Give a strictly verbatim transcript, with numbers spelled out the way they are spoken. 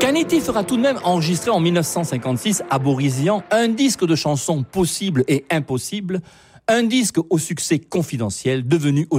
Canetti fera tout de même enregistrer en dix-neuf cent cinquante-six à Bourisian un disque de chansons possibles et impossibles, un disque au succès confidentiel devenu